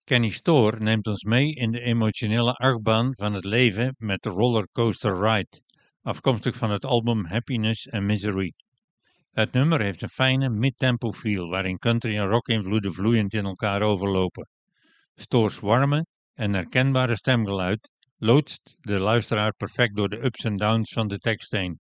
Kenny Storr neemt ons mee in de emotionele achtbaan van het leven met de Rollercoaster Ride, afkomstig van het album Happiness and Misery. Het nummer heeft een fijne mid-tempo feel waarin country en rock invloeden vloeiend in elkaar overlopen. Storrs warme en herkenbare stemgeluid loodst de luisteraar perfect door de ups en downs van de tekst heen.